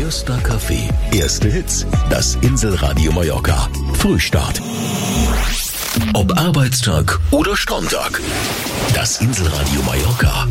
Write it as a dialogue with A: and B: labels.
A: Erster Kaffee, erste Hits. Das Inselradio Mallorca. Frühstart. Ob Arbeitstag oder Sonntag. Das Inselradio Mallorca.